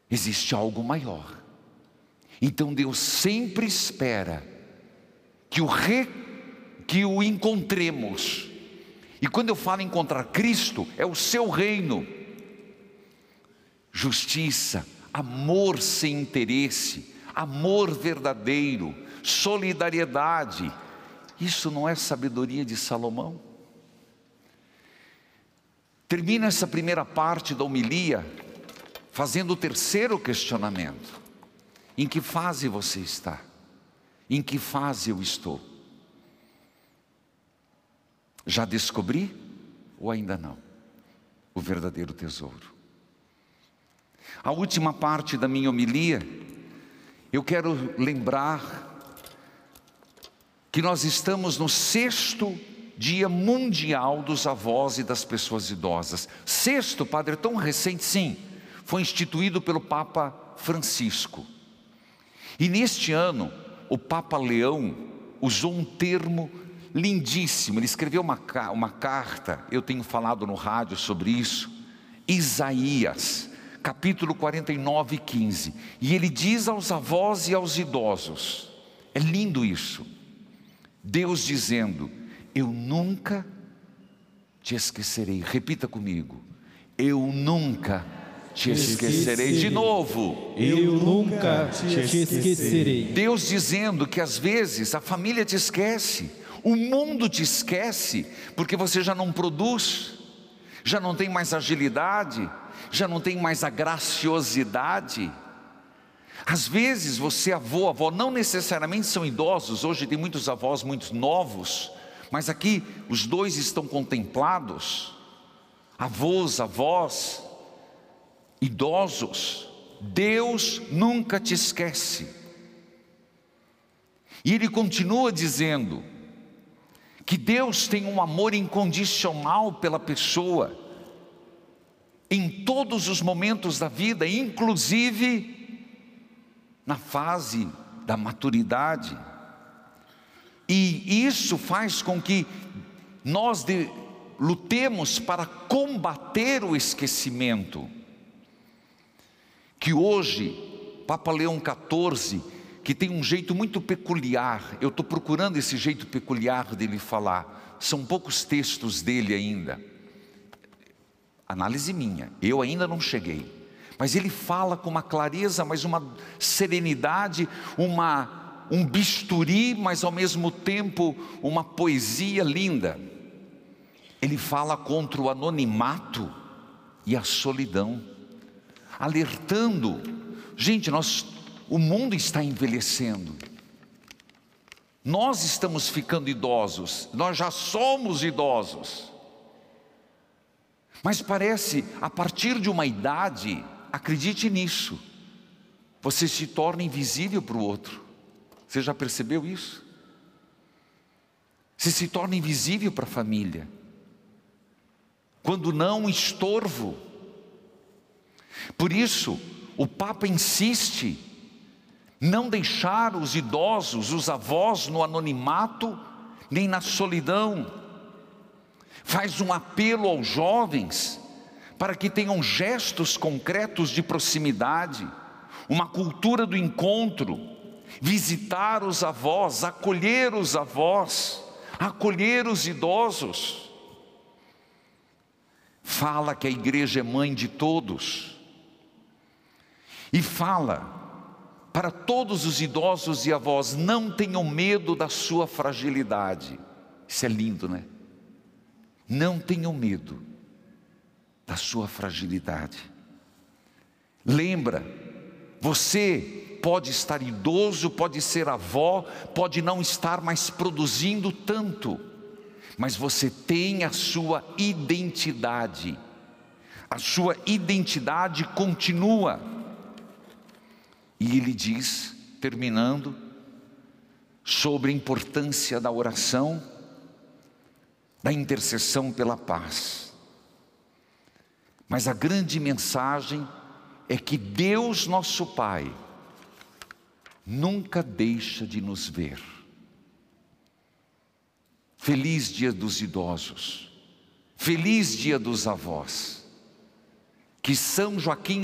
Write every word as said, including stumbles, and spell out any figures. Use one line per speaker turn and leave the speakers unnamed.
existe algo maior. Então Deus sempre espera que o, re, que o encontremos. E quando eu falo encontrar Cristo, é o seu reino. Justiça, amor sem interesse, amor verdadeiro, solidariedade. Isso não é sabedoria de Salomão? Termina essa primeira parte da homilia fazendo o terceiro questionamento: em que fase você está? Em que fase eu estou? Já descobri ou ainda não o verdadeiro tesouro? A última parte da minha homilia, eu quero lembrar que nós estamos no sexto Dia Mundial dos Avós e das Pessoas Idosas. Sexto, padre, é tão recente? Sim, foi instituído pelo Papa Francisco. E neste ano, o Papa Leão usou um termo lindíssimo. Ele escreveu uma, uma carta, eu tenho falado no rádio sobre isso, Isaías, capítulo quarenta e nove, quinze. E ele diz aos avós e aos idosos, é lindo isso, Deus dizendo: eu nunca te esquecerei. Repita comigo: eu nunca te esquecerei. De novo:
eu nunca te esquecerei.
Deus dizendo que às vezes a família te esquece, o mundo te esquece, porque você já não produz, já não tem mais agilidade, já não tem mais a graciosidade. Às vezes você, avô, avó, não necessariamente são idosos. Hoje tem muitos avós muito novos, mas aqui os dois estão contemplados, avós, avós, idosos. Deus nunca te esquece. E Ele continua dizendo que Deus tem um amor incondicional pela pessoa, em todos os momentos da vida, inclusive na fase da maturidade. E isso faz com que nós de, lutemos para combater o esquecimento. Que hoje, Papa Leão quatorze, que tem um jeito muito peculiar, eu estou procurando esse jeito peculiar dele falar, são poucos textos dele ainda, análise minha, eu ainda não cheguei, mas ele fala com uma clareza, mas uma serenidade, uma, um bisturi, mas ao mesmo tempo uma poesia linda. Ele fala contra o anonimato e a solidão, alertando, gente, nós, o mundo está envelhecendo, nós estamos ficando idosos, nós já somos idosos, mas parece, a partir de uma idade, acredite nisso, você se torna invisível para o outro. Você já percebeu isso? Você se torna invisível para a família, quando não um estorvo. Por isso o Papa insiste não deixar os idosos, os avós no anonimato, nem na solidão. Faz um apelo aos jovens para que tenham gestos concretos de proximidade, uma cultura do encontro, visitar os avós, acolher os avós, acolher os idosos. Fala que a igreja é mãe de todos, e fala para todos os idosos e avós: não tenham medo da sua fragilidade. Isso é lindo, né? Não tenham medo da sua fragilidade. Lembra, você pode estar idoso, pode ser avó, pode não estar mais produzindo tanto, mas você tem a sua identidade. A sua identidade continua. E ele diz, terminando, sobre a importância da oração, da intercessão pela paz. Mas a grande mensagem é que Deus, nosso Pai, nunca deixa de nos ver. Feliz dia dos idosos, feliz dia dos avós. Que São Joaquim